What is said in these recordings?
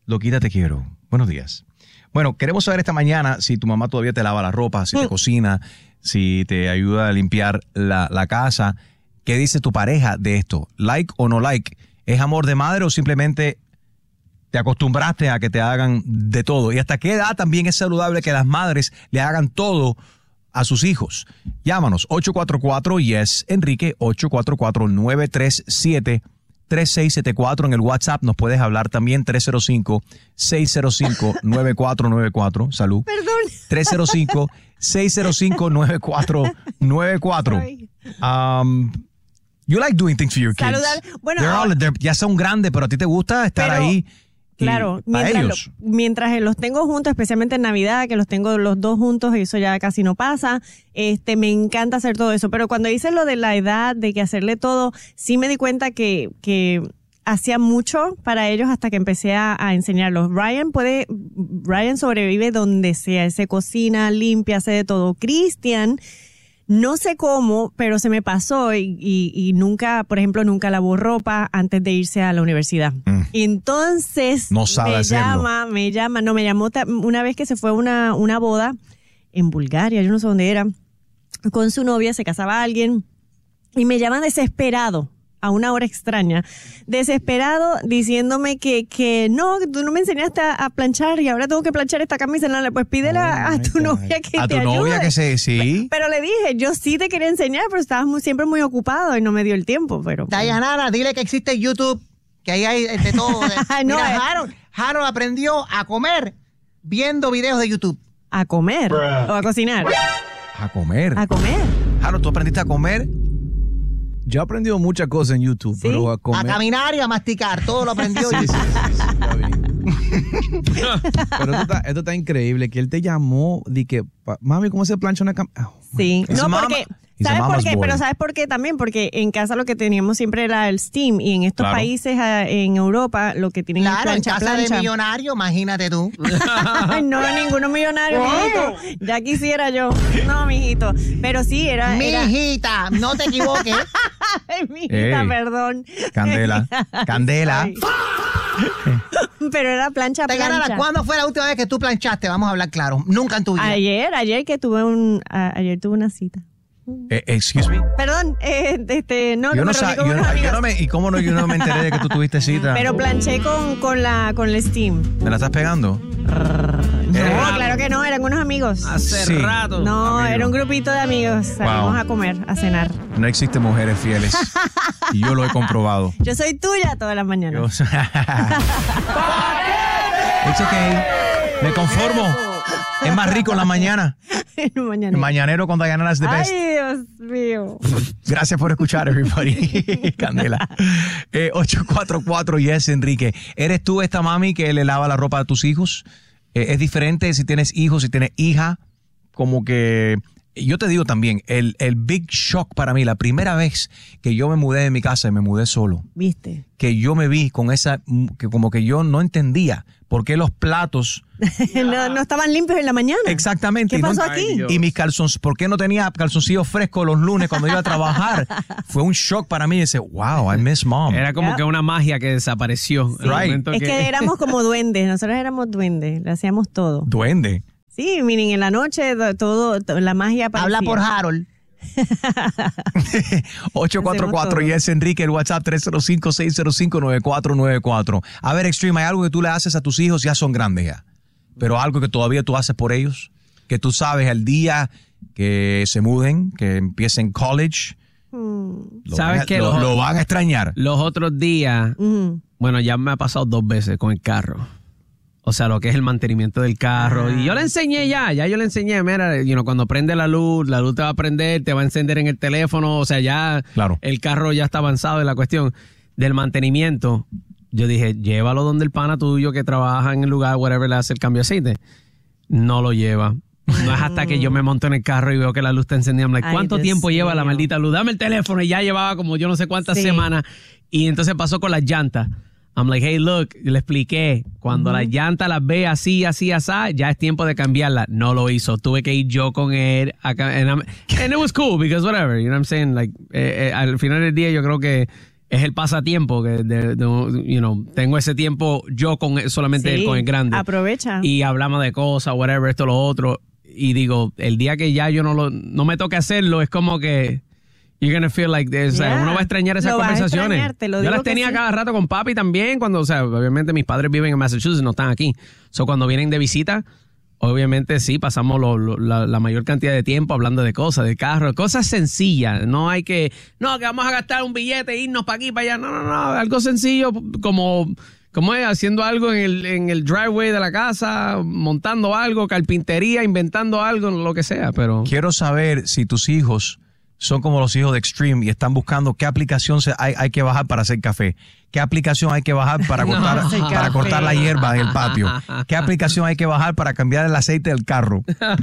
Loquita, te quiero. Buenos días. Bueno, queremos saber esta mañana si tu mamá todavía te lava la ropa, si te cocina, si te ayuda a limpiar la casa. ¿Qué dice tu pareja de esto? ¿Like o no like? ¿Es amor de madre o simplemente te acostumbraste a que te hagan de todo? ¿Y hasta qué edad también es saludable que las madres le hagan todo a sus hijos? Llámanos 844-YES-ENRIQUE, 844-937-3674. En el WhatsApp nos puedes hablar también, 305-605-9494. Salud. Perdón. 305-605-9494. You like doing things for your kids. Bueno, ya son grandes, pero a ti te gusta estar ahí. Claro, mientras los tengo juntos, especialmente en Navidad, que los tengo los dos juntos, y eso ya casi no pasa. Me encanta hacer todo eso. Pero cuando dices lo de la edad, de que hacerle todo, sí me di cuenta que hacía mucho para ellos hasta que empecé a enseñarlos. Ryan sobrevive donde sea, se cocina, limpia, hace de todo. Christian, no sé cómo, pero se me pasó y nunca, por ejemplo, nunca lavó ropa antes de irse a la universidad. Y entonces no sabe me llamó una vez que se fue a una boda en Bulgaria, yo no sé dónde era, con su novia, se casaba alguien, y me llama desesperado a una hora extraña, desesperado, diciéndome que no, que tú no me enseñaste a planchar y ahora tengo que planchar esta camisa. No, pues pídele a tu novia que te ayude. A tu novia que sí. Pero le dije, yo sí te quería enseñar, pero estabas siempre muy ocupado y no me dio el tiempo. Pero Dayanara, dile que existe YouTube, que ahí hay de todo. Mira, Harold aprendió a comer viendo videos de YouTube. ¿A comer? ¿O a cocinar? A comer. Harold, ¿tú aprendiste a comer? Yo he aprendido muchas cosas en YouTube, ¿sí? Pero a comer... A caminar y a masticar, todo lo aprendió. Sí, está bien. Pero esto está increíble, que él te llamó de que, mami, ¿cómo se plancha una camisa? Sí, no, porque... ¿Sabes por qué? Pero ¿sabes por qué también? Porque en casa lo que teníamos siempre era el steam, y en estos países, en Europa, lo que tienen es plancha. En casa de millonario, imagínate tú. No, ninguno millonario, mijito. Ya quisiera yo. No, mijito. Pero sí, era... Mijita, no te equivoques. Ay, mijita, perdón. Candela. Pero era plancha. ¿Cuándo fue la última vez que tú planchaste? Vamos a hablar claro. Nunca en tu vida. Ayer que tuve una cita. Excuse me. Perdón, no. Yo no ¿Y cómo no? Yo no me enteré de que tú tuviste cita. Pero planché con el steam. ¿Me la estás pegando? No, claro que no, eran unos amigos. Hace rato. No, era un grupito de amigos. Salimos a comer, a cenar. No existen mujeres fieles. Y yo lo he comprobado. Yo soy tuya todas las mañanas. It's okay. Me conformo. Es más rico en la mañana. El mañanero con Dayanara es the best. Ay, Dios mío. Gracias por escuchar, everybody. Candela. 844-YES-ENRIQUE. ¿Eres tú esta mami que le lava la ropa a tus hijos? Es diferente si tienes hijos, si tienes hija. Como que... Yo te digo también, el big shock para mí, la primera vez que yo me mudé de mi casa y me mudé solo. ¿Viste? Que yo me vi con esa... que como que yo no entendía por qué los platos... no estaban limpios en la mañana. Exactamente. ¿Qué pasó aquí? Y mis calzoncillos, ¿por qué no tenía calzoncillos frescos los lunes cuando iba a trabajar? Fue un shock para mí. Y dice, wow, I miss mom. Era como que una magia que desapareció. Sí. Es que éramos como duendes. Nosotros éramos duendes. Le hacíamos todo. ¿Duende? Sí, miren, en la noche todo la magia aparecía. Habla por Harold. 844-YES-ENRIQUE, el WhatsApp 305-605-9494. A ver, Extreme, ¿hay algo que tú le haces a tus hijos? Ya son grandes ya, pero algo que todavía tú haces por ellos, que tú sabes el día que se muden, que empiecen college, ¿sabes qué? Lo van a extrañar. Los otros días, bueno, ya me ha pasado 2 veces con el carro. O sea, lo que es el mantenimiento del carro. Y yo le enseñé ya yo le enseñé. Mira, cuando prende la luz te va a prender, te va a encender en el teléfono. O sea, ya el carro ya está avanzado en la cuestión del mantenimiento. Yo dije, llévalo donde el pana tuyo que trabaja en el lugar, whatever, le hace el cambio de aceite. No lo lleva. No es hasta que yo me monto en el carro y veo que la luz está encendida. I'm like, ¿cuánto tiempo lleva la maldita luz? Dame el teléfono. Y ya llevaba como yo no sé cuántas semanas. Y entonces pasó con las llantas. I'm like, hey, look, le expliqué. Cuando la llanta las ve así, ya es tiempo de cambiarla. No lo hizo. Tuve que ir yo con él. And it was cool because whatever, you know what I'm saying? Like, al final del día yo creo que es el pasatiempo que tengo ese tiempo yo solamente con el grande. Aprovecha. Y hablamos de cosas, whatever, esto, lo otro. Y digo, el día que ya yo no me toque hacerlo, es como que you're gonna feel like this. Yeah. Uno va a extrañar esas conversaciones. Yo las tenía cada rato con papi también, cuando, obviamente mis padres viven en Massachusetts, no están aquí. Cuando vienen de visita, obviamente sí, pasamos la mayor cantidad de tiempo hablando de cosas, de carros, cosas sencillas. No hay que vamos a gastar un billete e irnos para aquí, para allá. No, algo sencillo como es haciendo algo en el driveway de la casa, montando algo, carpintería, inventando algo, lo que sea. Pero quiero saber si tus hijos son como los hijos de Extreme y están buscando qué aplicación hay que bajar para hacer café. ¿Qué aplicación hay que bajar para cortar la hierba en el patio? ¿Qué aplicación hay que bajar para cambiar el aceite del carro?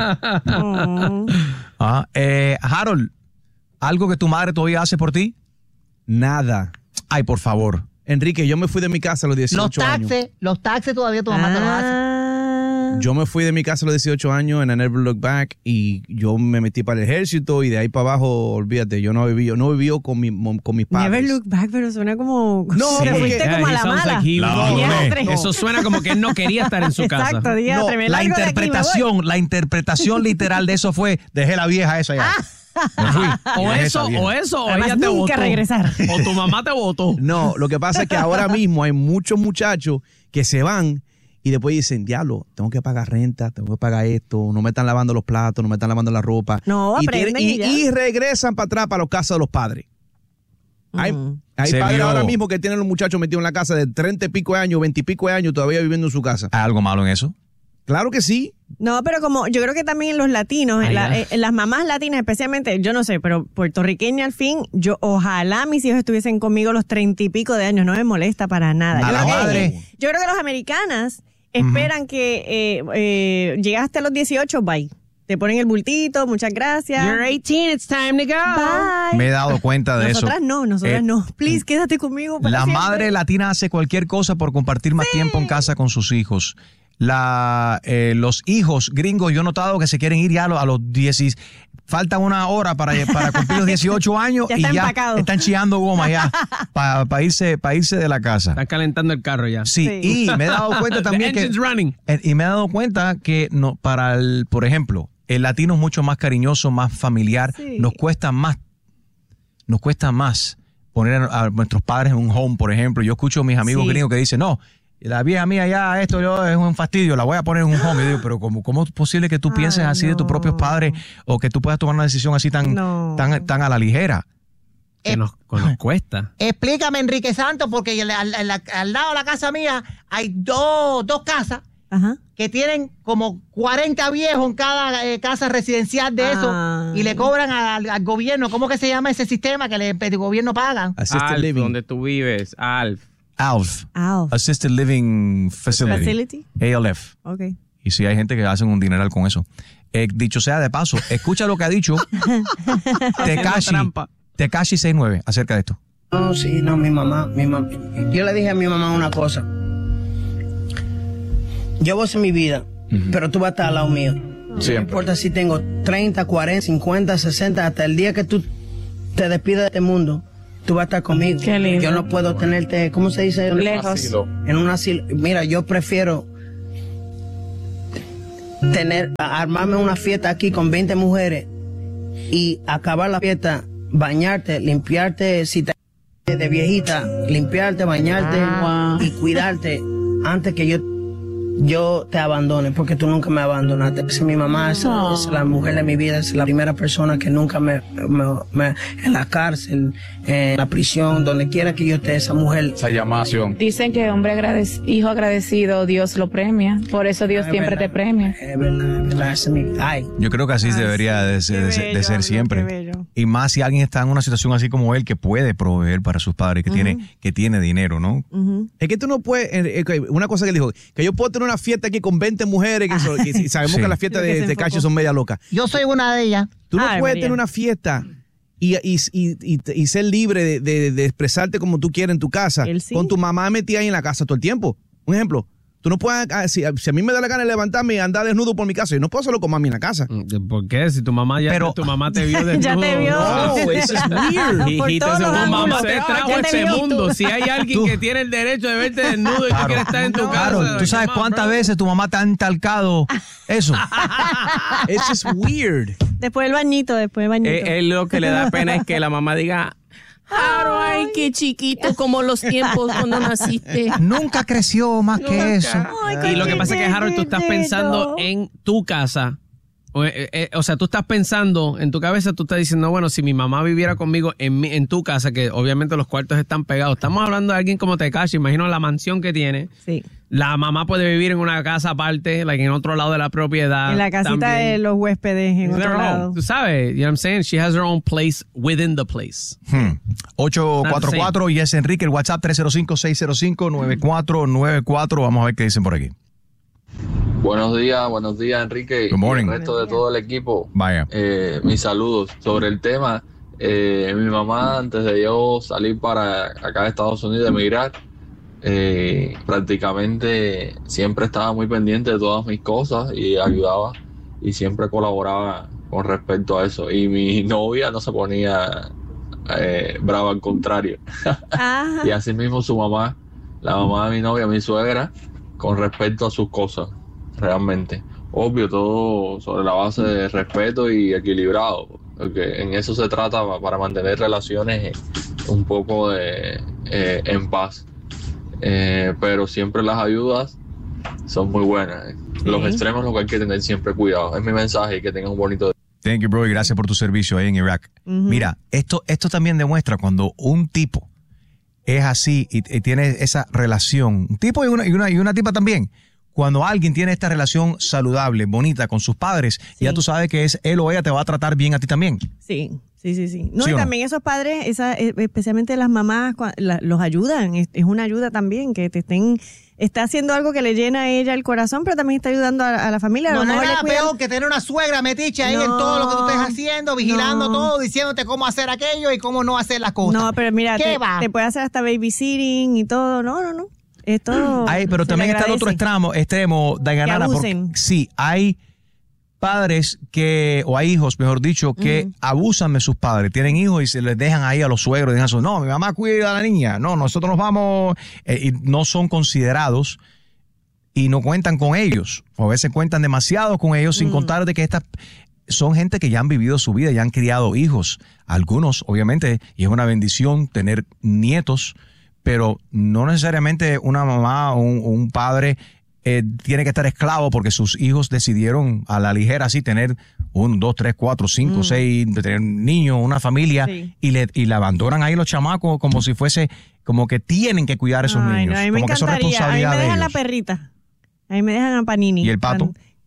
Harold, ¿algo que tu madre todavía hace por ti? Nada. Ay, por favor. Enrique, yo me fui de mi casa a los 18 años. Los taxes todavía tu mamá te los hace. Yo me fui de mi casa a los 18 años and I never look back y yo me metí para el ejército y de ahí para abajo, olvídate, yo no viví con mis padres. Never look back, pero suena como... No, sí, fuiste como a la mala. Eso suena como que él no quería estar en su casa. Exacto, diatre, la interpretación literal de eso fue, dejé la vieja esa ya. O ella te votó. Regresar. O tu mamá te votó. No, lo que pasa es que ahora mismo hay muchos muchachos que se van y después dicen, diablo, tengo que pagar renta, tengo que pagar esto, no me están lavando los platos, no me están lavando la ropa. No, y regresan para atrás para los casas de los padres. Hay padres ahora mismo que tienen los muchachos metidos en la casa de 30 y pico de años, 20 y pico de años todavía viviendo en su casa. ¿Hay algo malo en eso? Claro que sí. No, pero como yo creo que también en los latinos, en las mamás latinas especialmente, yo no sé, pero puertorriqueña al fin, ojalá mis hijos estuviesen conmigo los 30 y pico de años, no me molesta para nada. Yo creo que los americanas esperan que llegaste a los 18, bye. Te ponen el bultito, muchas gracias. You're 18, it's time to go. Bye. Me he dado cuenta de nosotras no. Please, quédate conmigo para La siempre. madre latina hace cualquier cosa por compartir más tiempo en casa con sus hijos. Los hijos gringos, yo he notado que se quieren ir ya a los 10. Falta una hora para cumplir los 18 años y ya están chillando goma ya para irse de la casa. Están calentando el carro ya. Sí, y me he dado cuenta también que no, por ejemplo, el latino es mucho más cariñoso, más familiar. Sí. Nos cuesta más poner a nuestros padres en un home, por ejemplo. Yo escucho a mis amigos gringos que dicen, no, la vieja mía ya, esto es un fastidio, la voy a poner en un home. Y digo, pero ¿cómo es posible que tú pienses así de tus propios padres o que tú puedas tomar una decisión así tan a la ligera? Que nos cuesta. Explícame, Enrique Santos, porque al lado de la casa mía hay dos casas que tienen como 40 viejos en cada casa residencial de eso y le cobran al gobierno. ¿Cómo que se llama ese sistema que el gobierno paga? Assisted Living. Donde tú vives, ALF. Assisted Living Facility. ALF. Okay. Y sí, hay gente que hacen un dineral con eso. Dicho sea de paso, escucha lo que ha dicho Tekashi 69 acerca de esto. Mi mamá. Yo le dije a mi mamá una cosa. Yo voy a hacer mi vida, pero tú vas a estar al lado mío. Siempre. No importa si tengo 30, 40, 50, 60, hasta el día que tú te despidas de este mundo. Tú vas a estar conmigo. Qué lindo. Yo no puedo tenerte, ¿cómo se dice? Lejos. En un asilo. Mira, yo prefiero armarme una fiesta aquí con 20 mujeres y acabar la fiesta, bañarte, limpiarte, si te de viejita, limpiarte, bañarte y cuidarte antes que yo te abandone, porque tú nunca me abandonaste. Mi mamá es la mujer de mi vida, es la primera persona que nunca me en la cárcel, en la prisión, donde quiera que yo esté, esa mujer. Esa llamación. Dicen que hijo agradecido, Dios lo premia. Por eso Dios siempre te premia. Es verdad. Yo creo que así debería de ser siempre. Y más si alguien está en una situación así como él, que puede proveer para sus padres, que tiene dinero, ¿no? Es que tú no puedes, una cosa que él dijo, que yo puedo tener una fiesta aquí con 20 mujeres, que sabemos que las fiestas de Tekashi son media locas. Yo soy una de ellas. Tú no puedes tener una fiesta y ser libre de expresarte como tú quieres en tu casa, con tu mamá metida ahí en la casa todo el tiempo. Un ejemplo, Tú no puedes, si a mí me da la gana de levantarme y andar desnudo por mi casa, yo no puedo hacerlo con mami en la casa. ¿Por qué? Si tu mamá tu mamá te vio desnudo. Ya te vio. No, eso es weird. Hijita, tu mamá te trajo a este mundo. Si hay alguien que tiene el derecho de verte desnudo y tú quieres estar en tu casa. Claro, tú sabes cuántas veces tu mamá te ha entalcado eso. It's just weird. Después del bañito. Él lo que le da pena es que la mamá diga, ay, qué chiquito como los tiempos cuando naciste. Nunca creció más que eso. Y lo que pasa es que, Harold, tú estás pensando en tu casa. O sea, tú estás pensando en tu cabeza, tú estás diciendo, bueno, si mi mamá viviera conmigo en tu casa, que obviamente los cuartos están pegados. Estamos hablando de alguien como Tekashi, imagino la mansión que tiene. Sí. La mamá puede vivir en una casa aparte, en otro lado de la propiedad. En la casita también. de los huéspedes, en otro lado. Tú sabes, you know what I'm saying? She has her own place within the place. 844 y es Enrique, el WhatsApp 305-605-9494. Vamos a ver qué dicen por aquí. Buenos días, Enrique. Good morning. Y el resto de todo el equipo. Vaya. Mis saludos. Sobre el tema, mi mamá, antes de yo salir para acá de Estados Unidos, emigrar, prácticamente siempre estaba muy pendiente de todas mis cosas y ayudaba y siempre colaboraba con respecto a eso. Y mi novia no se ponía brava, al contrario. Y así mismo su mamá, la mamá de mi novia, mi suegra, con respecto a sus cosas. Realmente, obvio, todo sobre la base de respeto y equilibrado, porque en eso se trata, para mantener relaciones un poco en paz, pero siempre las ayudas son muy buenas. Los extremos, lo que hay que tener siempre cuidado. Es mi mensaje, y que tengan un bonito día. Thank you, bro, y gracias por tu servicio ahí en Irak. Mira, esto también demuestra cuando un tipo es así y tiene esa relación, un tipo y una tipa también. Cuando alguien tiene esta relación saludable, bonita con sus padres, ya tú sabes que es él o ella te va a tratar bien a ti también. Sí. No, ¿Sí y o también esos padres, especialmente las mamás, los ayudan. Es una ayuda también que está haciendo algo que le llena a ella el corazón, pero también está ayudando a la familia. No hay nada peor que tener una suegra metiche ahí en todo lo que tú estés haciendo, vigilando todo, diciéndote cómo hacer aquello y cómo no hacer las cosas. No, pero mira, te puede hacer hasta babysitting y todo. No. Esto pero también está el otro extremo, Dayanara, porque sí, hay padres o hay hijos, mejor dicho, que abusan de sus padres, tienen hijos y se les dejan ahí a los suegros, no, mi mamá cuida a la niña, no, nosotros nos vamos, y no son considerados y no cuentan con ellos, o a veces cuentan demasiado con ellos, sin contar de que estas son gente que ya han vivido su vida, ya han criado hijos, algunos obviamente, y es una bendición tener nietos, pero no necesariamente una mamá o un padre tiene que estar esclavo porque sus hijos decidieron a la ligera así tener 1, 2, 3, 4, 5, 6, tener niños, una familia, y le abandonan ahí los chamacos como si fuese, como que tienen que cuidar a esos niños. No, a mí me como que son encantaría. responsabilidad a mí me dejan de la ellos. perrita. A mí me dejan a Panini. ¿Y el pato?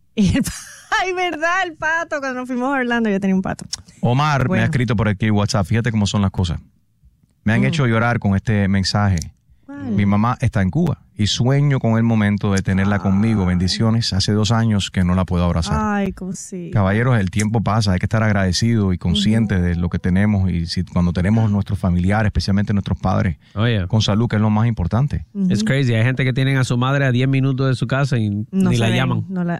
Ay, verdad, el pato. Cuando nos fuimos a Orlando yo tenía un pato. Omar me ha escrito por aquí en WhatsApp. Fíjate cómo son las cosas. Me han hecho llorar con este mensaje. Mi mamá está en Cuba y sueño con el momento de tenerla conmigo. Bendiciones. Hace 2 años que no la puedo abrazar. Ay, cosita. Caballeros, el tiempo pasa. Hay que estar agradecido y consciente de lo que tenemos. Y cuando tenemos nuestros familiares, especialmente nuestros padres, con salud, que es lo más importante. Es crazy. Hay gente que tienen a su madre a 10 minutos de su casa y ni la llaman.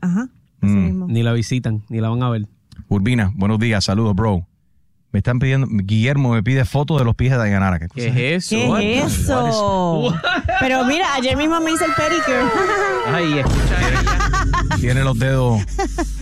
Ni la visitan, ni la van a ver. Urbina, buenos días. Saludos, bro. Me están pidiendo, Guillermo me pide fotos de los pies de Dayanara. ¿Qué es eso? ¿Qué es eso? Pero mira, ayer mismo me hice el pedicure. Ay, escucha. Tiene los dedos